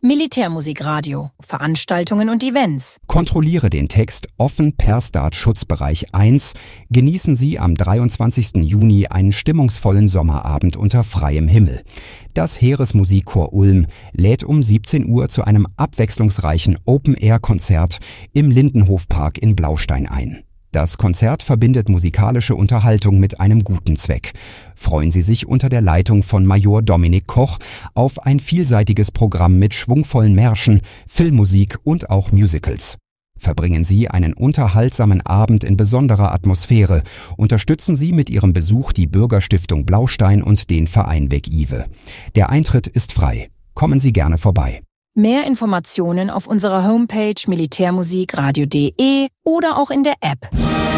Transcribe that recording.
Militärmusikradio, Veranstaltungen und Events. Kontrolliere den Text offen per Start-Schutzbereich 1. Genießen Sie am 23. Juni einen stimmungsvollen Sommerabend unter freiem Himmel. Das Heeresmusikchor Ulm lädt um 17 Uhr zu einem abwechslungsreichen Open-Air-Konzert im Lindenhofpark in Blaustein ein. Das Konzert verbindet musikalische Unterhaltung mit einem guten Zweck. Freuen Sie sich unter der Leitung von Major Dominik Koch auf ein vielseitiges Programm mit schwungvollen Märschen, Filmmusik und auch Musicals. Verbringen Sie einen unterhaltsamen Abend in besonderer Atmosphäre. Unterstützen Sie mit Ihrem Besuch die Bürgerstiftung Blaustein und den Verein Weg Ive. Der Eintritt ist frei. Kommen Sie gerne vorbei. Mehr Informationen auf unserer Homepage militärmusikradio.de oder auch in der App.